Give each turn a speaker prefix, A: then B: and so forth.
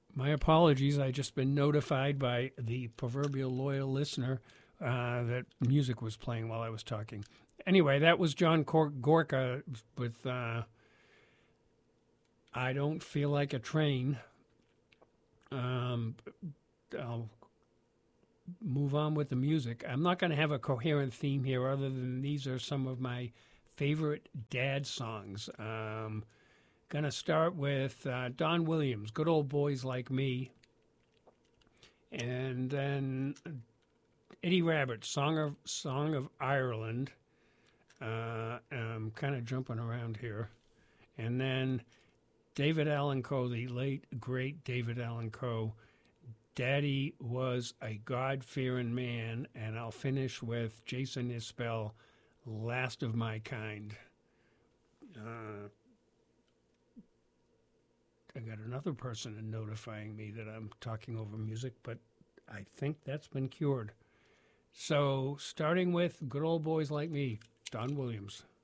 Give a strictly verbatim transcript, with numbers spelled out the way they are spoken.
A: My apologies. I just been notified by the proverbial loyal listener uh, that music was playing while I was talking. Anyway, that was John Cor- Gorka with uh, I Don't Feel Like a Train. Um, I'll move on with the music. I'm not going to have a coherent theme here other than these are some of my favorite dad songs. Um, going to start with uh, Don Williams, Good Old Boys Like Me. And then Eddie Rabbitt, Song of, Song of Ireland. Uh, I'm kind of jumping around here. And then David Allan Coe, the late, great David Allan Coe, Daddy Was a God-Fearing Man. And I'll finish with Jason Isbell, Last of My Kind. Uh, I got another person notifying me that I'm talking over music, but I think that's been cured. So, starting with Good Old Boys Like Me, Don Williams.